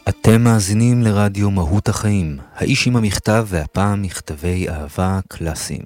אתם מאזינים לרדיו מהות החיים, האיש עם המכתב והפעם מכתבי אהבה קלאסיים.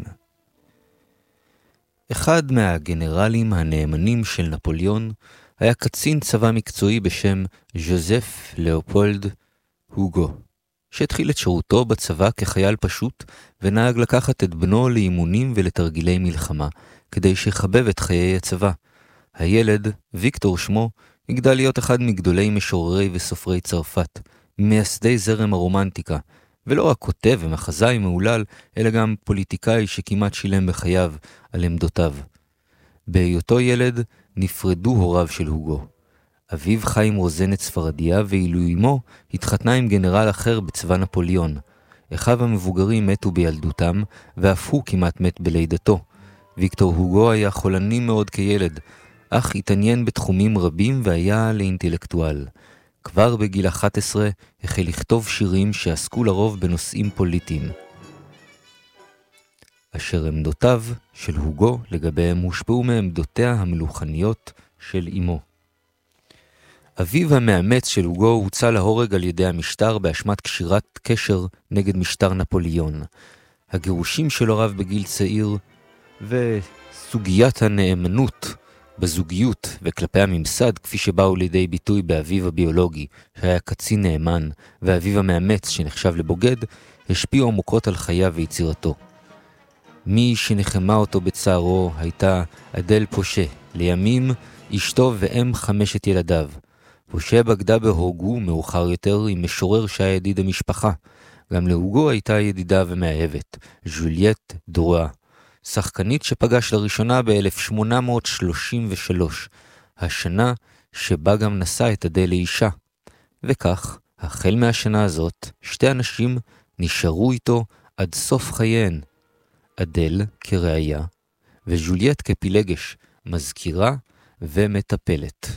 אחד מהגנרלים הנאמנים של נפוליאון היה קצין צבא מקצועי בשם ז'וזף לאופולד הוגו, שהתחיל את שירותו בצבא כחייל פשוט ונהג לקחת את בנו לאימונים ולתרגילי מלחמה כדי שיחבב את חיי הצבא. הילד, ויקטור שמו, יגדל להיות אחד מגדולי משוררי וסופרי צרפת, מייסדי זרם הרומנטיקה, ולא רק כותב ומחזאי מעולל, אלא גם פוליטיקאי שכמעט שילם בחייו על עמדותיו. בהיותו ילד נפרדו הוריו של הוגו. אביו חיים רוזנת ספרדיה, ואילו אמו התחתנה עם גנרל אחר בצבא נפוליאון. אחיו המבוגרים מתו בילדותם, ואף הוא כמעט מת בלידתו. ויקטור הוגו היה חולני מאוד כילד, אך התעניין בתחומים רבים והיה לאינטלקטואל. כבר בגיל 11 החל לכתוב שירים שעסקו לרוב בנושאים פוליטיים, אשר עמדותיו של הוגו לגביהם הושפעו מעמדותיה המלוכניות של אמו. אביו המאמץ של הוגו הוצא להורג על ידי המשטר באשמת קשירת קשר נגד משטר נפוליאון. הגירושים של הוריו בגיל צעיר וסוגיית הנאמנות בזוגיות וכלפי הממסד, כפי שבאו לידי ביטוי באביו הביולוגי, שהיה קצין נאמן, ואביו המאמץ שנחשב לבוגד, השפיעו עמוקות על חייו ויצירתו. מי שנחמה אותו בצערו הייתה אדל פושה, לימים אשתו ואם 5 ילדיו. פושה בגדה בהוגו מאוחר יותר עם משורר שהיה ידיד המשפחה. גם להוגו הייתה ידידה ומאהבת, ז'וליאט דרואה, שחקנית שפגש לראשונה ב-1833, השנה שבה גם נשא את אדל לאישה. וכך, החל מהשנה הזאת, שתי אנשים נשארו איתו עד סוף חייהן. אדל כראיה, וז'וליאט כפילגש, מזכירה ומטפלת.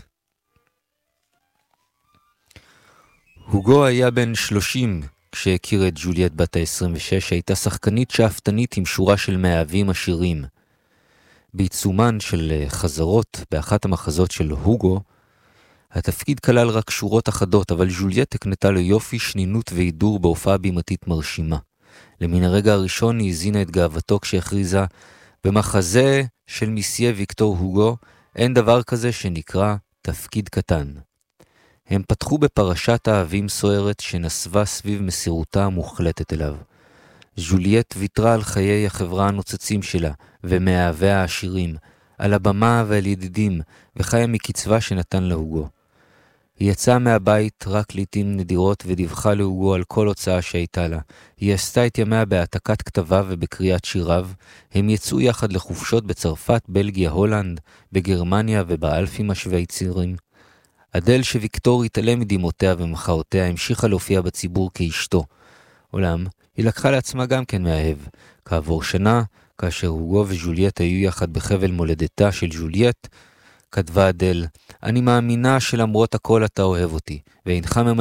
הוגו היה בן 30, כשהכיר את ג'וליאט בת ה-26, הייתה שחקנית שאפתנית עם שורה של מאהבים עשירים. בעיצומן של חזרות באחת המחזות של הוגו, התפקיד כלל רק שורות אחדות, אבל ג'וליאט הקנתה לו יופי, שנינות ועידור בהופעה בימתית מרשימה. למן הרגע הראשון היא הזינה את גאוותו כשהכריזה, במחזה של מיסיה ויקטור הוגו אין דבר כזה שנקרא תפקיד קטן. הם פתחו בפרשת האהבים סוערת שנסבה סביב מסירותה המוחלטת אליו. ז'וליאט ויתרה על חיי החברה הנוצצים שלה ומאהביה העשירים, על הבמה ועל ידידים, וחיה מקצבה שנתן להוגו. היא יצאה מהבית רק לעתים נדירות ודיווחה להוגו על כל הוצאה שהייתה לה. היא עשתה את ימיה בהעתקת כתביו ובקריאת שיריו. הם יצאו יחד לחופשות בצרפת, בלגיה, הולנד, בגרמניה ובאלפים השוויצרים. אדל שוויקטור התעלם מדמעותיה ומחאותיה המשיכה להופיע בציבור כאשתו. אולם, היא לקחה לעצמה גם כן מאהב. כעבור שנה, כאשר הוגו וז'וליאט היו יחד בחבל מולדתה של ג'וליאט, כתבה אדל, אני מאמינה שלמרות הכל אתה אוהב אותי, ואינך ממהר